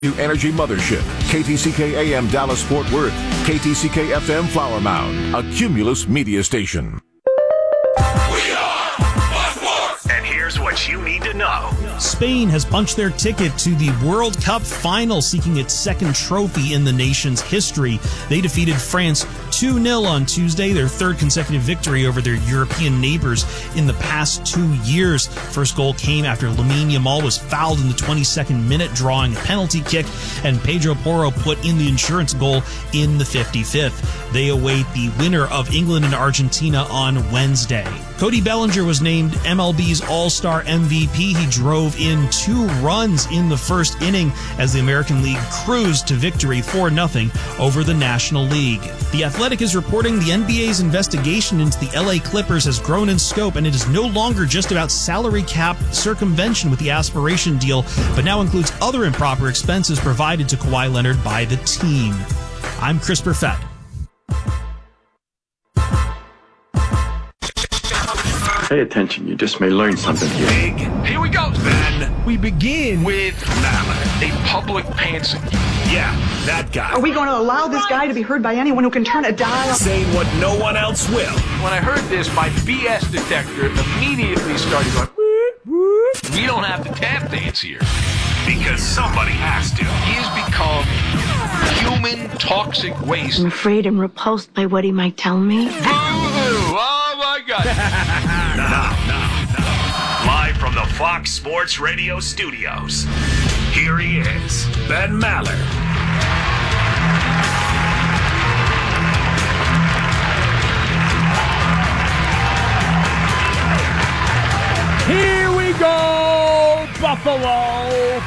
New Energy Mothership, KTCK AM Dallas Fort Worth, KTCK FM Flower Mound, a Cumulus media station. We are Fox Sports! And here's what you need to know. Spain has punched their ticket to the World Cup final, seeking its second trophy in the nation's history. They defeated France 2-0 on Tuesday, their third consecutive victory over their European neighbors in the past 2 years. First goal came after Lamine Yamal was fouled in the 22nd minute, drawing a penalty kick, and Pedro Porro put in the insurance goal in the 55th. They await the winner of England and Argentina on Wednesday. Cody Bellinger was named MLB's All-Star MVP. He drove in 2 runs in the first inning as the American League cruised to victory 4-0 over the National League. The Athletic is reporting the NBA's investigation into the LA Clippers has grown in scope, and it is no longer just about salary cap circumvention with the aspiration deal, but now includes other improper expenses provided to Kawhi Leonard by the team. I'm Chris Perfett. Pay attention, you just may learn something here. Big. Here we go, then. We begin with Maller, a public pantser. Yeah, that guy. Are we going to allow this guy to be heard by anyone who can turn a dial? Saying what no one else will. When I heard this, my BS detector immediately started going, whoop, whoop. We don't have to tap dance here. Because somebody has to. He has become human toxic waste. I'm afraid I'm repulsed by what he might tell me. Boo-hoo! Oh, my God. No. Live from the Fox Sports Radio studios, here he is, Ben Maller. Here we go, Buffalo.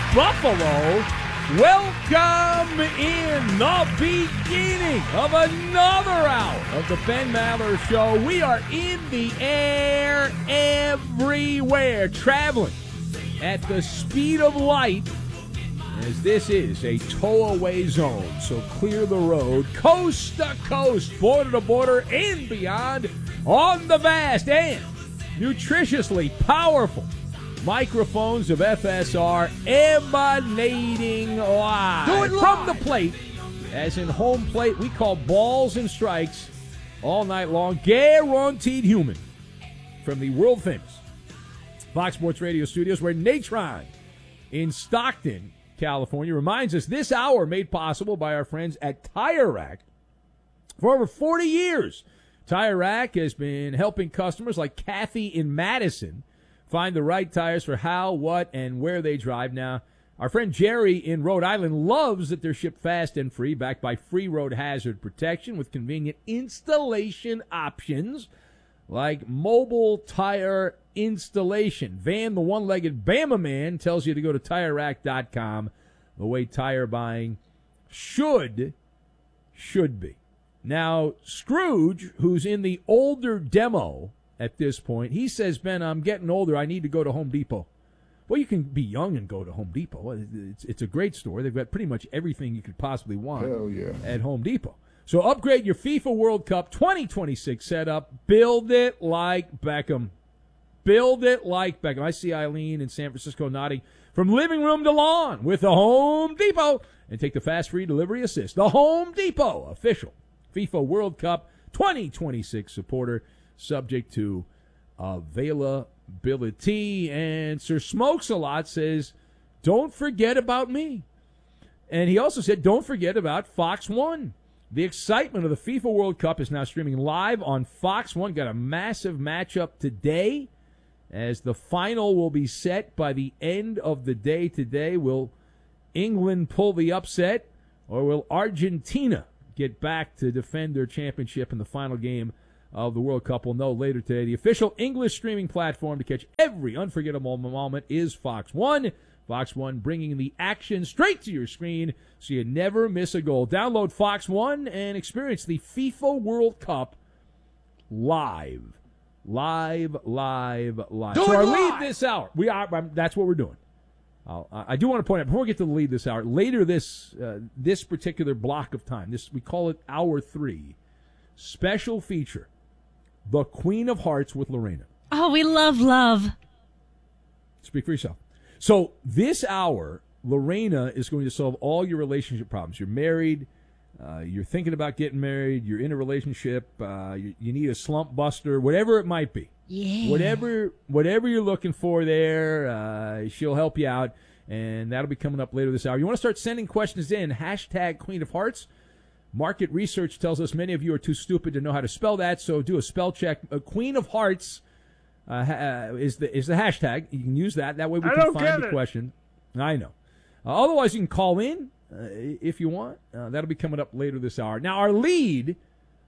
Welcome in the beginning of another hour of the Ben Maller Show. We are in the air everywhere, traveling at the speed of light, as this is a tow-away zone. So clear the road, coast to coast, border to border, and beyond, on the vast and nutritiously powerful microphones of FSR, emanating live from the plate, as in home plate we call balls and strikes, all night long, guaranteed human, from the world famous Fox Sports Radio studios, where Natron in Stockton, California, reminds us this hour made possible by our friends at Tire Rack. For over 40 years, Tire Rack has been helping customers like Kathy in Madison find the right tires for how, what, and where they drive. Now, our friend Jerry in Rhode Island loves that they're shipped fast and free, backed by free road hazard protection with convenient installation options like mobile tire installation. Van, the one-legged Bama man, tells you to go to TireRack.com, the way tire buying should be. Now, Scrooge, who's in the older demo at this point, he says, Ben, I'm getting older. I need to go to Home Depot. Well, you can be young and go to Home Depot. It's a great store. They've got pretty much everything you could possibly want at Home Depot. So upgrade your FIFA World Cup 2026 setup. Build it like Beckham. Build it like Beckham. I see Eileen in San Francisco nodding from living room to lawn with the Home Depot. And take the fast free delivery assist. The Home Depot, official FIFA World Cup 2026 supporter, subject to availability. And Sir Smokes-a-Lot says, don't forget about me. And he also said, don't forget about Fox 1. The excitement of the FIFA World Cup is now streaming live on Fox 1. Got a massive matchup today, as the final will be set by the end of the day today. Will England pull the upset, or will Argentina get back to defend their championship in the final game of the World Cup? We'll know later today. The official English streaming platform to catch every unforgettable moment is Fox 1. Fox 1 bringing the action straight to your screen so you never miss a goal. Download Fox 1 and experience the FIFA World Cup live. So our lead this hour, that's what we're doing. I do want to point out, before we get to the lead this hour, later this particular block of time, we call it Hour 3, special feature, The Queen of Hearts with Lorena. Oh, we love love. Speak for yourself. So this hour, Lorena is going to solve all your relationship problems. You're married. You're thinking about getting married. You're in a relationship. You need a slump buster, whatever it might be. Yeah. Whatever you're looking for there, she'll help you out. And that'll be coming up later this hour. You want to start sending questions in, hashtag Queen of Hearts. Market research tells us many of you are too stupid to know how to spell that, so do a spell check. Queen of Hearts is the hashtag. You can use that. That way we can find the question. I know. Otherwise, you can call in if you want. That'll be coming up later this hour. Now, our lead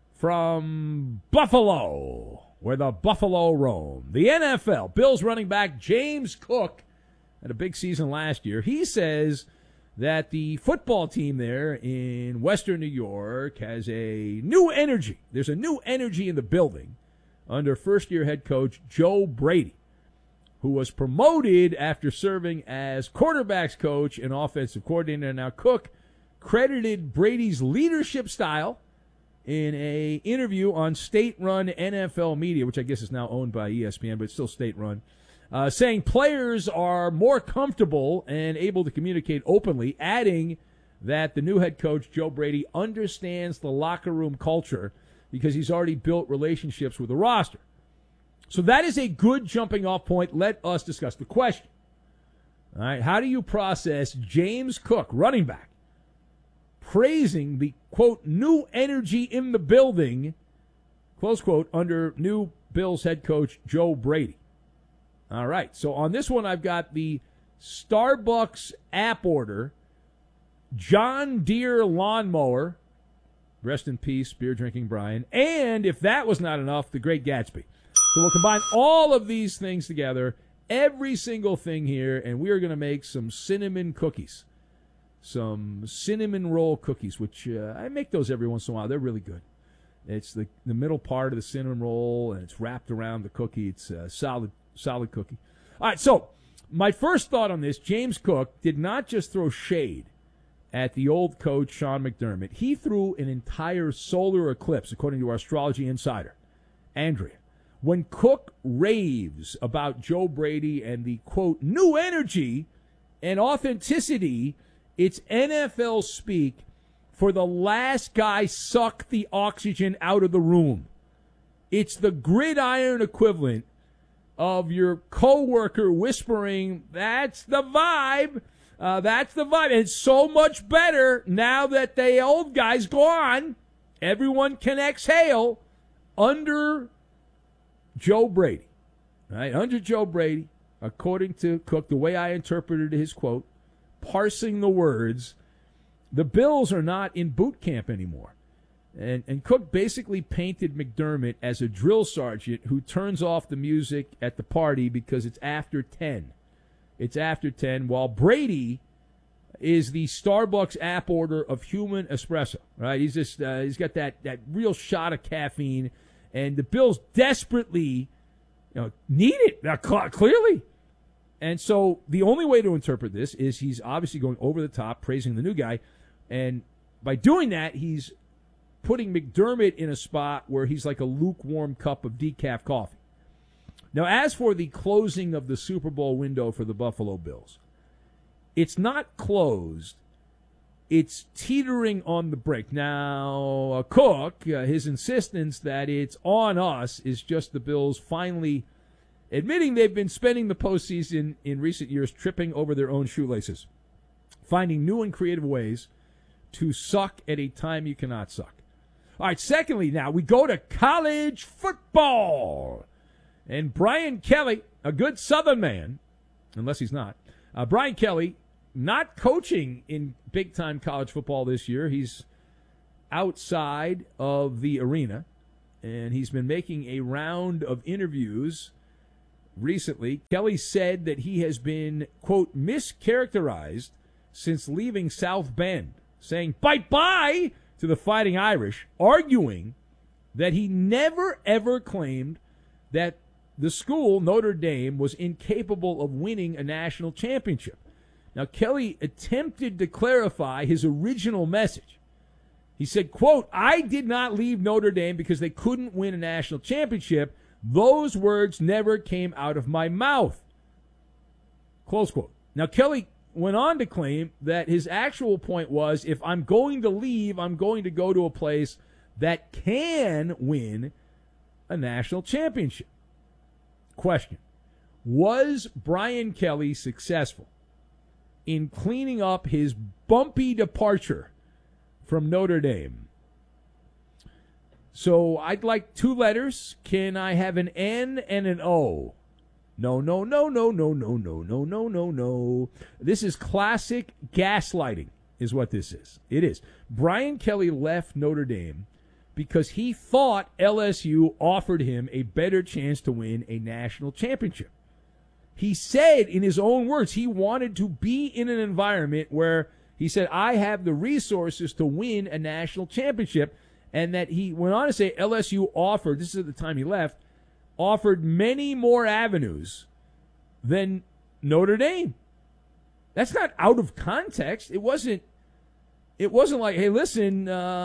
from Buffalo, where the Buffalo roam. The NFL, Bills running back James Cook had a big season last year. He says that the football team there in Western New York has a new energy. There's a new energy in the building under first-year head coach Joe Brady, who was promoted after serving as quarterbacks coach and offensive coordinator. Now, Cook credited Brady's leadership style in an interview on state-run NFL Media, which I guess is now owned by ESPN, but it's still state-run, saying players are more comfortable and able to communicate openly, adding that the new head coach, Joe Brady, understands the locker room culture because he's already built relationships with the roster. So that is a good jumping-off point. Let us discuss the question. All right, how do you process James Cook, running back, praising the, quote, new energy in the building, close quote, under new Bills head coach Joe Brady? All right, so on this one, I've got the Starbucks app order, John Deere lawnmower, rest in peace, beer-drinking Brian, and if that was not enough, the Great Gatsby. So we'll combine all of these things together, every single thing here, and we are going to make some cinnamon cookies, some cinnamon roll cookies, which I make those every once in a while. They're really good. It's the middle part of the cinnamon roll, and it's wrapped around the cookie. It's a solid cookie. All right, so my first thought on this, James Cook did not just throw shade at the old coach, Sean McDermott. He threw an entire solar eclipse, according to our astrology insider, Andrea. When Cook raves about Joe Brady and the, quote, new energy and authenticity, it's NFL speak for the last guy suck the oxygen out of the room. It's the gridiron equivalent of your coworker whispering, that's the vibe. That's the vibe. And it's so much better now that the old guy's gone. Everyone can exhale under Joe Brady. Right? Under Joe Brady, according to Cook, the way I interpreted his quote, parsing the words, the Bills are not in boot camp anymore. And Cook basically painted McDermott as a drill sergeant who turns off the music at the party because it's after 10. It's after 10, while Brady is the Starbucks app order of human espresso, right? He's just he's got that real shot of caffeine, and the Bills desperately need it, clearly. And so the only way to interpret this is he's obviously going over the top, praising the new guy, and by doing that, he's putting McDermott in a spot where he's like a lukewarm cup of decaf coffee. Now, as for the closing of the Super Bowl window for the Buffalo Bills, it's not closed. It's teetering on the brink. Now, Cook, his insistence that it's on us is just the Bills finally admitting they've been spending the postseason in recent years tripping over their own shoelaces, finding new and creative ways to suck at a time you cannot suck. All right, secondly, now we go to college football. And Brian Kelly, a good Southern man, unless he's not, Brian Kelly, not coaching in big-time college football this year. He's outside of the arena, and he's been making a round of interviews recently. Kelly said that he has been, quote, mischaracterized since leaving South Bend, saying bye-bye to the Fighting Irish, arguing that he never, ever claimed that the school, Notre Dame, was incapable of winning a national championship. Now, Kelly attempted to clarify his original message. He said, quote, I did not leave Notre Dame because they couldn't win a national championship. Those words never came out of my mouth. Close quote. Now, Kelly went on to claim that his actual point was, if I'm going to leave, I'm going to go to a place that can win a national championship. Question: was Brian Kelly successful in cleaning up his bumpy departure from Notre Dame? So I'd like 2 letters. Can I have an N and an O? No, no, no, no, no, no, no, no, no, no, no. This is classic gaslighting, is what this is. It is. Brian Kelly left Notre Dame because he thought LSU offered him a better chance to win a national championship. He said, in his own words, he wanted to be in an environment where he said, I have the resources to win a national championship, and that he went on to say LSU offered, this is at the time he left, offered many more avenues than Notre Dame. That's not out of context. It wasn't like, hey, listen,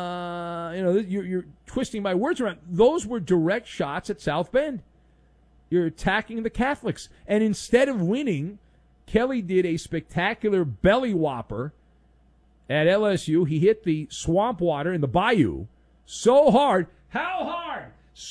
you're twisting my words around. Those were direct shots at South Bend. You're attacking the Catholics. And instead of winning, Kelly did a spectacular belly whopper at LSU. He hit the swamp water in the bayou so hard. How hard?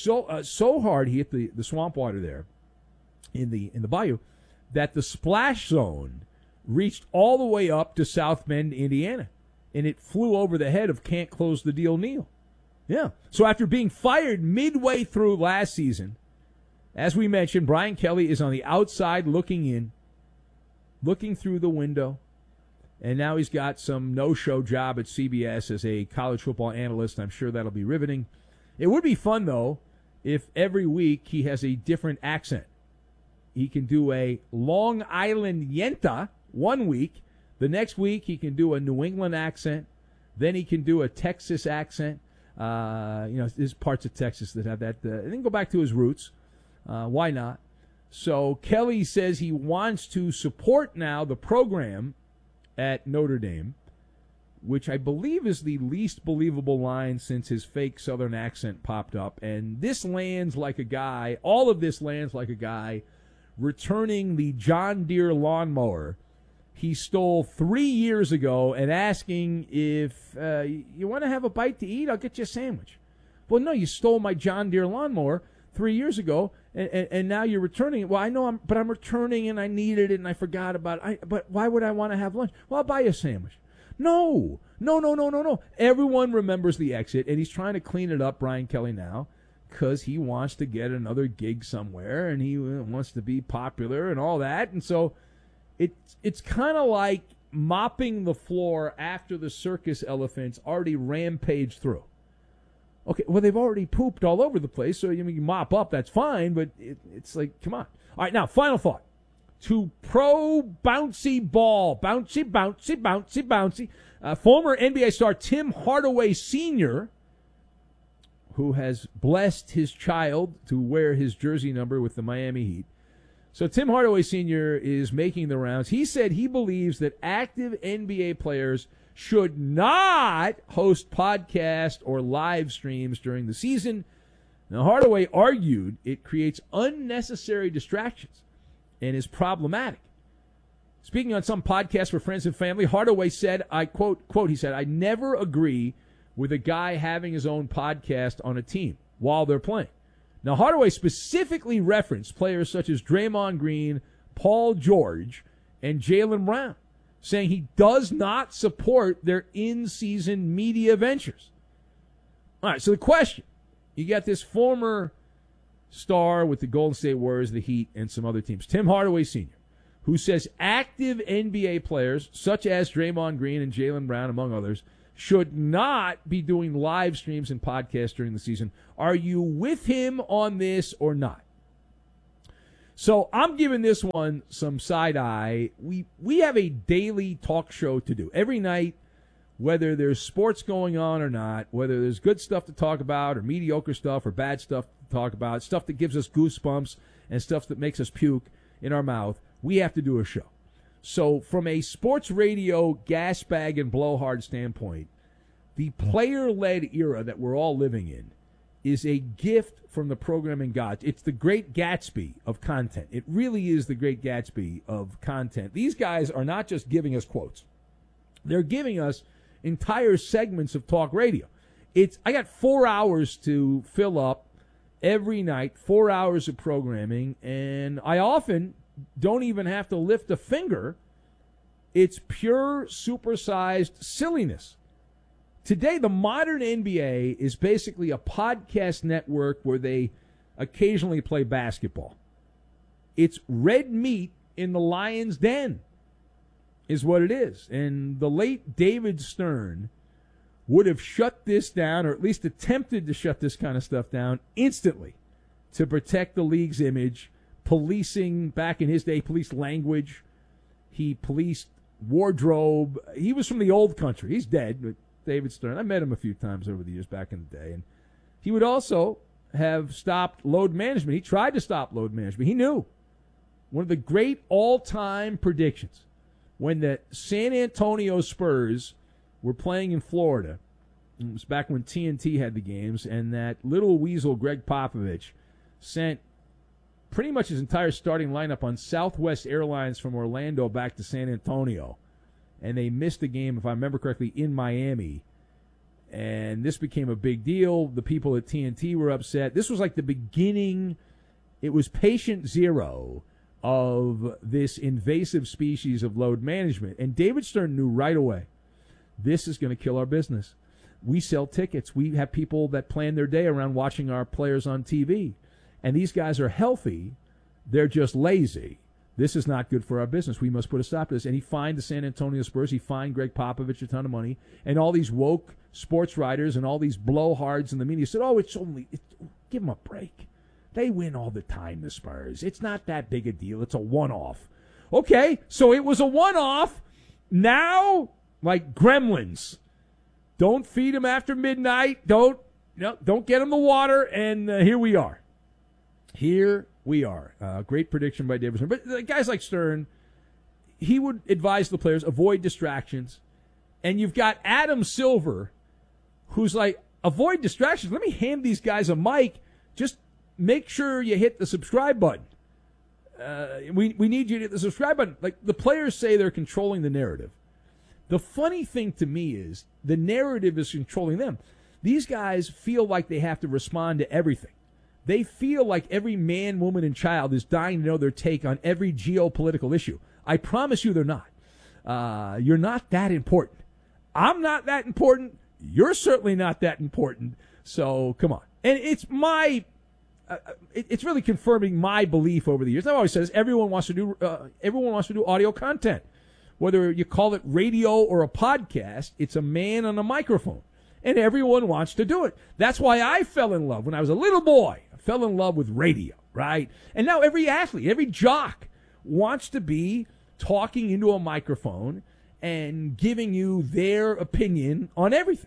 So hard he hit the swamp water there in the bayou that the splash zone reached all the way up to South Bend, Indiana, and it flew over the head of Can't Close the Deal Neal. Yeah. So after being fired midway through last season, as we mentioned, Brian Kelly is on the outside looking in, looking through the window, and now he's got some no-show job at CBS as a college football analyst. I'm sure that'll be riveting. It would be fun, though, if every week he has a different accent. He can do a Long Island Yenta one week. The next week he can do a New England accent. Then he can do a Texas accent. There's parts of Texas that have that. And then go back to his roots. Why not? So Kelly says he wants to support now the program at Notre Dame, which I believe is the least believable line since his fake Southern accent popped up. And this lands like a guy, all of this lands like a guy returning the John Deere lawnmower he stole 3 years ago and asking if you want to have a bite to eat, I'll get you a sandwich. Well, no, you stole my John Deere lawnmower 3 years ago, and now you're returning it. Well, I know, I'm returning, and I needed it, and I forgot about it. But why would I want to have lunch? Well, I'll buy you a sandwich. No. Everyone remembers the exit, and he's trying to clean it up, Brian Kelly, now, because he wants to get another gig somewhere, and he wants to be popular and all that. And so it's kind of like mopping the floor after the circus elephants already rampaged through. Okay, well, they've already pooped all over the place, so you mop up, that's fine, but it's like, come on. All right, now, final thought. To pro bouncy ball. Bouncy, bouncy, bouncy, bouncy. Former NBA star Tim Hardaway Sr., who has blessed his child to wear his jersey number with the Miami Heat. So Tim Hardaway Sr. is making the rounds. He said he believes that active NBA players should not host podcasts or live streams during the season. Now, Hardaway argued it creates unnecessary distractions and is problematic. Speaking on some podcasts for friends and family, Hardaway said, I quote, he said, I never agree with a guy having his own podcast on a team while they're playing. Now, Hardaway specifically referenced players such as Draymond Green, Paul George, and Jaylen Brown, saying he does not support their in-season media ventures. All right, so the question, you got this former star with the Golden State Warriors, the Heat, and some other teams, Tim Hardaway Sr., who says active NBA players such as Draymond Green and Jaylen Brown, among others, should not be doing live streams and podcasts during the season. Are you with him on this or not? So I'm giving this one some side eye. We have a daily talk show to do. Every night, whether there's sports going on or not, whether there's good stuff to talk about or mediocre stuff or bad stuff to talk about, stuff that gives us goosebumps and stuff that makes us puke in our mouth, we have to do a show. So from a sports radio gas bag and blowhard standpoint, the player-led era that we're all living in is a gift from the programming gods. It's the Great Gatsby of content. It really is the Great Gatsby of content. These guys are not just giving us quotes. They're giving us entire segments of talk radio. I got 4 hours to fill up every night, 4 hours of programming, and I often don't even have to lift a finger. It's pure supersized silliness. Today, the modern NBA is basically a podcast network where they occasionally play basketball. It's red meat in the lion's den is what it is. And the late David Stern would have shut this down, or at least attempted to shut this kind of stuff down instantly to protect the league's image. Policing, back in his day, policed language. He policed wardrobe. He was from the old country. He's dead, but David Stern. I met him a few times over the years back in the day. And he would also have stopped load management. He tried to stop load management. He knew. One of the great all-time predictions, when the San Antonio Spurs were playing in Florida, it was back when TNT had the games, and that little weasel Greg Popovich sent pretty much his entire starting lineup on Southwest Airlines from Orlando back to San Antonio. And they missed the game, if I remember correctly, in Miami. And this became a big deal. The people at TNT were upset. This was like the beginning. It was patient zero of this invasive species of load management. And David Stern knew right away, this is going to kill our business. We sell tickets. We have people that plan their day around watching our players on TV. And these guys are healthy. They're just lazy. This is not good for our business. We must put a stop to this. And he fined the San Antonio Spurs. He fined Greg Popovich a ton of money. And all these woke sports writers and all these blowhards in the media said, give them a break. They win all the time, the Spurs. It's not that big a deal. It's a one-off. Okay, so it was a one-off. Now, like gremlins, don't feed them after midnight. Don't get them the water. And here we are. Here we are. Great prediction by David Stern. But guys like Stern, he would advise the players, avoid distractions. And you've got Adam Silver, who's like, avoid distractions. Let me hand these guys a mic. Just make sure you hit the subscribe button. We need you to hit the subscribe button. Like, the players say they're controlling the narrative. The funny thing to me is the narrative is controlling them. These guys feel like they have to respond to everything. They feel like every man, woman, and child is dying to know their take on every geopolitical issue. I promise you they're not. You're not that important. I'm not that important. You're certainly not that important. So come on. And it's it's really confirming my belief over the years. I've always said this, everyone wants to do audio content. Whether you call it radio or a podcast, it's a man on a microphone. And everyone wants to do it. That's why I fell in love when I was a little boy. I fell in love with radio, right? And now every athlete, every jock wants to be talking into a microphone and giving you their opinion on everything.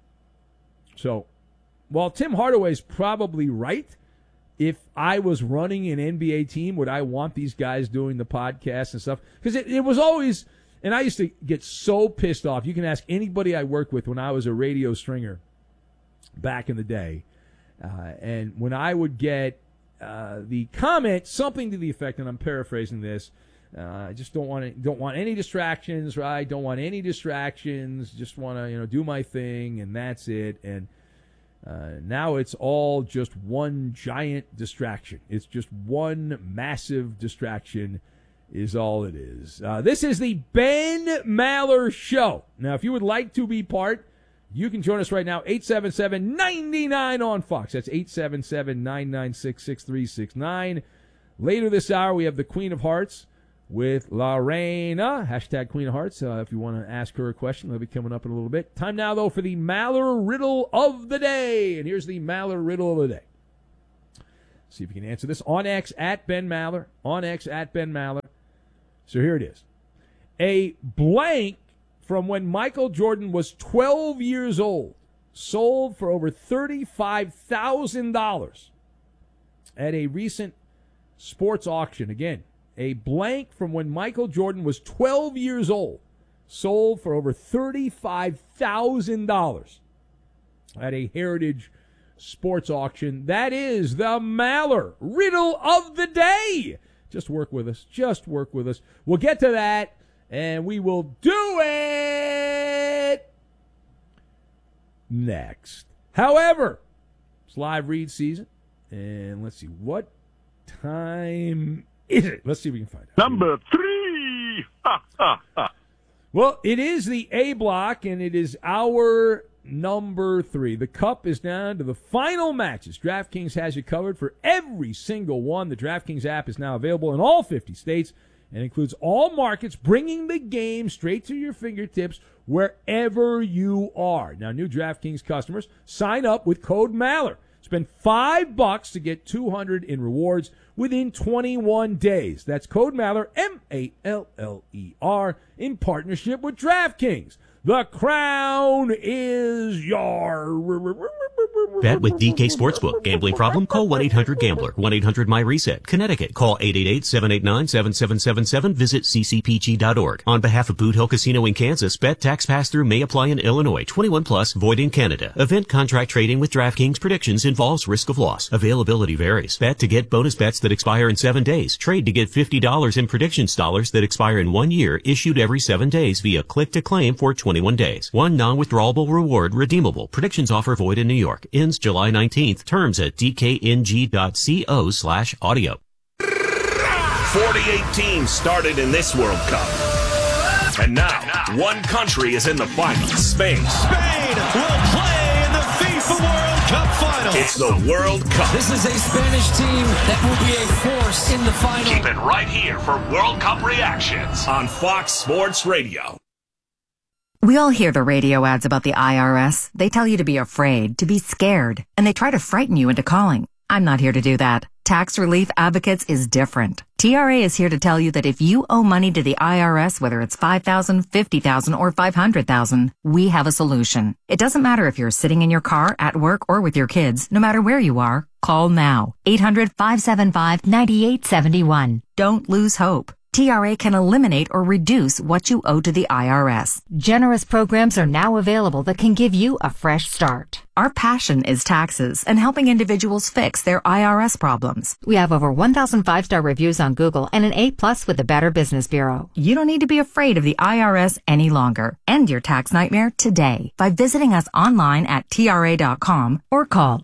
So, while Tim Hardaway's probably right, if I was running an NBA team, would I want these guys doing the podcast and stuff? Because it was always, and I used to get so pissed off. You can ask anybody I worked with when I was a radio stringer back in the day. And when I would get the comment, something to the effect, and I'm paraphrasing this, I just don't want any distractions, right? Don't want any distractions. Just want to, do my thing, and that's it. And now it's all just one giant distraction. It's just one massive distraction is all it is. This is the Ben Maller Show. Now, if you would like to be part, you can join us right now, 877-99 on Fox. That's 877-996-6369. Later this hour, we have the Queen of Hearts with Lorena, hashtag Queen of Hearts. If you want to ask her a question, that'll be coming up in a little bit. Time now, though, for the Maller Riddle of the Day. And here's the Maller Riddle of the Day. See if you can answer this. On X, at Ben Maller. On X, at Ben Maller. So here it is. A blank from when Michael Jordan was 12 years old sold for over $35,000 at a recent sports auction. Again, a blank from when Michael Jordan was 12 years old sold for over $35,000 at a Heritage sports auction. That is the Maller Riddle of the Day. Just work with us. Just work with us. We'll get to that, and we will do it next. However, it's live read season, and let's see, what time is it? Let's see if we can find out. Number 3. Well, it is the A block, and it is our number 3. The Cup is down to the final matches. DraftKings has you covered for every single one. The DraftKings app is now available in all 50 states and includes all markets, bringing the game straight to your fingertips wherever you are. Now, new DraftKings customers, sign up with code Maller. Spend $5 to get $200 in rewards within 21 days. That's code Maller, M-A-L-L-E-R, in partnership with DraftKings. The crown is yours. Bet with DK Sportsbook. Gambling problem? Call 1-800-GAMBLER. 1-800-MY-RESET. Connecticut. Call 888-789-7777. Visit ccpg.org. On behalf of Boot Hill Casino in Kansas, bet tax pass-through may apply in Illinois. 21 plus, void in Canada. Event contract trading with DraftKings predictions involves risk of loss. Availability varies. Bet to get bonus bets that expire in 7 days. Trade to get $50 in predictions dollars that expire in 1 year, issued every 7 days via click-to-claim for 21 days. One non-withdrawable reward redeemable. Predictions offer void in New York. Ends July 19th. Terms at dkng.co/audio. 48 teams started in this World Cup. And now, one country is in the finals. Spain. Spain will play in the FIFA World Cup final. It's the World Cup. This is a Spanish team that will be a force in the final. Keep it right here for World Cup reactions on Fox Sports Radio. We all hear the radio ads about the IRS. They tell you to be afraid, to be scared, and they try to frighten you into calling. I'm not here to do that. Tax Relief Advocates is different. TRA is here to tell you that if you owe money to the IRS, whether it's $5,000, $50,000, or $500,000, we have a solution. It doesn't matter if you're sitting in your car, at work, or with your kids. No matter where you are, call now. 800-575-9871. Don't lose hope. TRA can eliminate or reduce what you owe to the IRS. Generous programs are now available that can give you a fresh start. Our passion is taxes and helping individuals fix their IRS problems. We have over 1,000 5-star reviews on Google and an A+ with the Better Business Bureau. You don't need to be afraid of the IRS any longer. End your tax nightmare today by visiting us online at TRA.com or call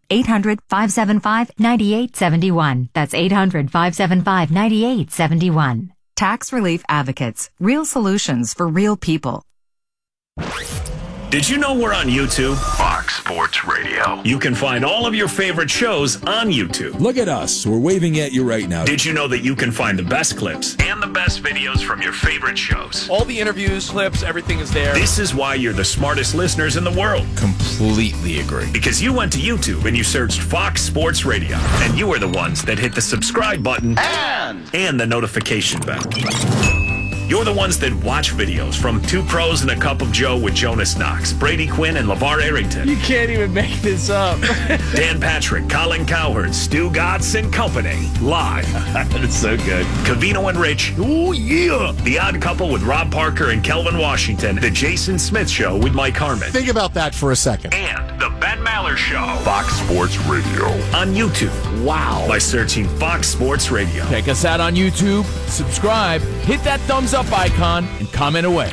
800-575-9871. That's 800-575-9871. Tax Relief Advocates. Real solutions for real people. Did you know we're on YouTube? Fox Sports Radio. You can find all of your favorite shows on YouTube. Look at us. We're waving at you right now. Did you know that you can find the best clips and the best videos from your favorite shows? All the interviews, clips, everything is there. This is why you're the smartest listeners in the world. Completely agree. Because you went to YouTube and you searched Fox Sports Radio. And you are the ones that hit the subscribe button and the notification bell. You're the ones that watch videos from Two Pros and a Cup of Joe with Jonas Knox, Brady Quinn, and LeVar Arrington. You can't even make this up. Dan Patrick, Colin Cowherd, Stu Gatz, and company. Live. It's so good. Covino and Rich. Oh, yeah. The Odd Couple with Rob Parker and Kelvin Washington. The Jason Smith Show with Mike Harmon. Think about that for a second. And The Ben Maller Show. Fox Sports Radio. On YouTube. Wow. By searching Fox Sports Radio. Check us out on YouTube. Subscribe. Hit that thumbs up icon and comment away.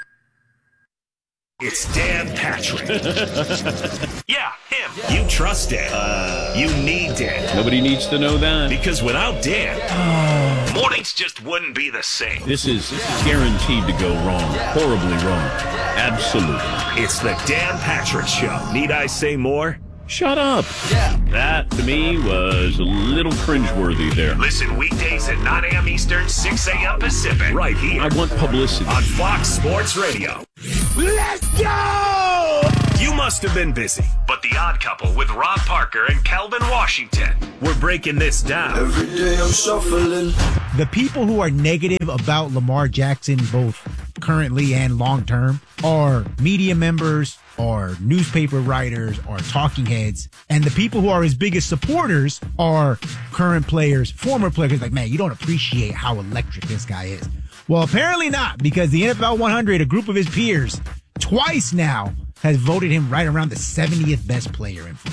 It's Dan Patrick. Yeah, him. You trust Dan. You need Dan. Nobody needs to know that. Because without Dan, mornings just wouldn't be the same. This is guaranteed to go wrong. Horribly wrong. Absolutely. It's the Dan Patrick Show. Need I say more? Shut up. Yeah. That, to me, was a little cringeworthy there. Listen weekdays at 9 a.m. Eastern, 6 a.m. Pacific. Right here. I want publicity. On Fox Sports Radio. Let's go! You must have been busy, but The Odd Couple with Rob Parker and Kelvin Washington. We're breaking this down. Every day I'm shuffling. The people who are negative about Lamar Jackson, both currently and long term, are media members, or newspaper writers, or talking heads. And the people who are his biggest supporters are current players, former players. Like, man, you don't appreciate how electric this guy is. Well, apparently not, because the NFL 100, a group of his peers, twice now, has voted him right around the 70th best player in football.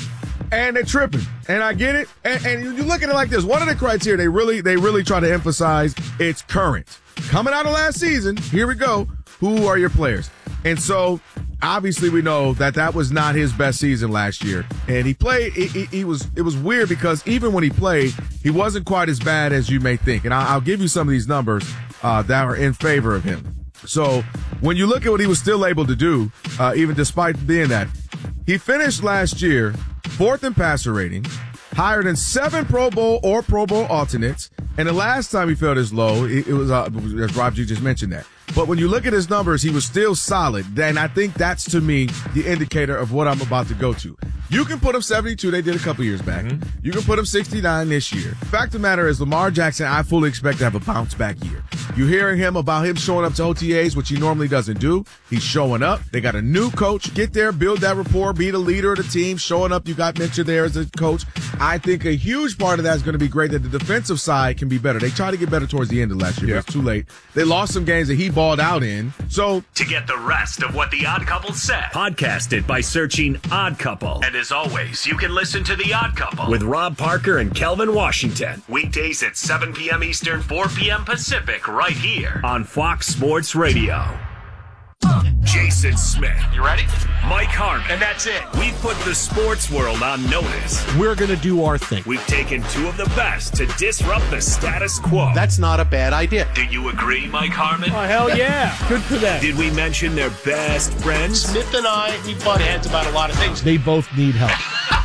and they're tripping. And I get it. And you look at it like this. One of the criteria they really try to emphasize, it's current. Coming out of last season, here we go. Who are your players? And so, obviously, we know that was not his best season last year. And he played, it was weird because even when he played, he wasn't quite as bad as you may think. And I'll give you some of these numbers that are in favor of him. So, when you look at what he was still able to do, even despite being that, he finished last year 4th in passer rating, higher than 7 Pro Bowl or Pro Bowl alternates. And the last time he fell this low, it was, as Rob G just mentioned that. But when you look at his numbers, he was still solid. And I think that's, to me, the indicator of what I'm about to go to. You can put him 72. They did a couple years back. Mm-hmm. You can put him 69 this year. Fact of the matter is, Lamar Jackson, I fully expect to have a bounce-back year. You're hearing him about him showing up to OTAs, which he normally doesn't do. He's showing up. They got a new coach. Get there, build that rapport, be the leader of the team. Showing up, you got Mitchell there as a coach. I think a huge part of that is going to be great that the defensive side can be better. They tried to get better towards the end of last year, but it's too late. They lost some games that he balled out in. So to get the rest of what The Odd Couple said, podcast it by searching Odd Couple. And as always, you can listen to The Odd Couple with Rob Parker and Kelvin Washington. Weekdays at 7 p.m. Eastern, 4 p.m. Pacific, right here on Fox Sports Radio. Jason Smith. You ready? Mike Harmon. And that's it. We've put the sports world on notice. We're going to do our thing. We've taken 2 of the best to disrupt the status quo. That's not a bad idea. Do you agree, Mike Harmon? Oh, hell yeah. Good for them. Did we mention their best friends? Smith and I, we butt heads about a lot of things. They both need help.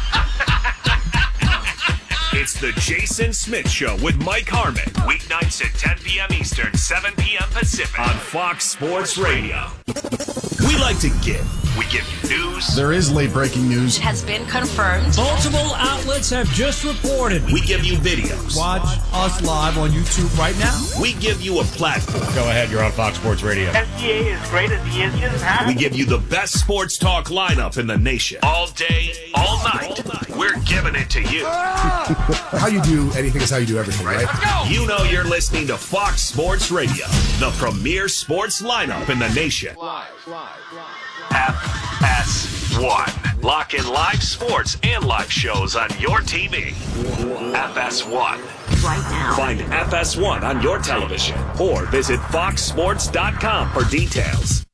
It's the Jason Smith Show with Mike Harmon. Weeknights at 10 p.m. Eastern, 7 p.m. Pacific on Fox Sports Radio. We like to give. We give you news. There is late breaking news. It has been confirmed. Multiple outlets have just reported. We give you videos. Watch us live on YouTube right now. We give you a platform. Go ahead, you're on Fox Sports Radio. SGA is great as he is just had. We give you the best sports talk lineup in the nation. All day, all night. We're giving it to you. How you do anything is how you do everything, right? Let's go. You know you're listening to Fox Sports Radio, the premier sports lineup in the nation. FS1. Lock in live sports and live shows on your TV. FS1. Right now. Find FS1 on your television or visit foxsports.com for details.